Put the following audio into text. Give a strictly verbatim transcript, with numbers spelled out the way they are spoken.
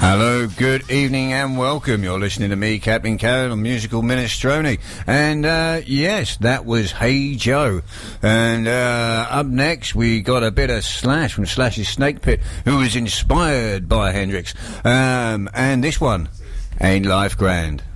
Hello, good evening and welcome. You're listening to me, Captain Carrot, on Musical Minestrone. And, uh, yes, that was Hey Joe. And, uh, up next we got a bit of Slash from Slash's Snake Pit, who was inspired by Hendrix. Um, and this one, Ain't Life Grand?